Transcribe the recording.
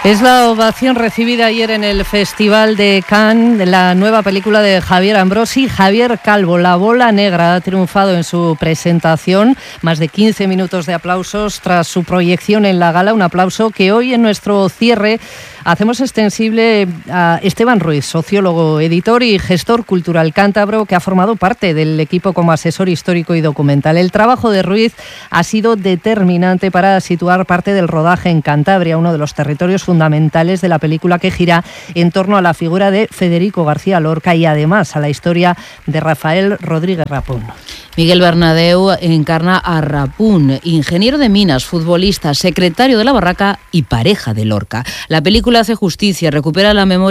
Es la ovación recibida ayer en el Festival de Cannes de la nueva película de Javier Ambrosi. Javier Calvo, La bola negra, ha triunfado en su presentación. Más de 15 minutos de aplausos tras su proyección en la gala. Un aplauso que hoy en nuestro cierre hacemos extensible a Esteban Ruiz, sociólogo, editor y gestor cultural cántabro que ha formado parte del equipo como asesor histórico y documental. El trabajo de Ruiz ha sido determinante para situar parte del rodaje en Cantabria, uno de los territorios fundamentales de la película, que gira en torno a la figura de Federico García Lorca y además a la historia de Rafael Rodríguez Rapún. Miguel Bernadeu encarna a Rapún, ingeniero de minas, futbolista, secretario de la Barraca y pareja de Lorca. La película hace justicia, recupera la memoria